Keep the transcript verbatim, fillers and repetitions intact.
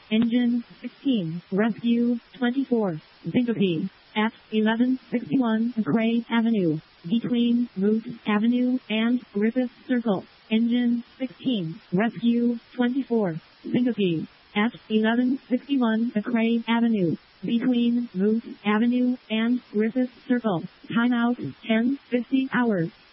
Engine sixteen, Rescue twenty-four, Syncope, at eleven sixty-one Gray Avenue, between Moose Avenue and Griffith Circle. Engine sixteen, Rescue twenty-four, Syncope, at eleven sixty-one Gray Avenue, between Moose Avenue and Griffith Circle. Timeout ten fifty hours.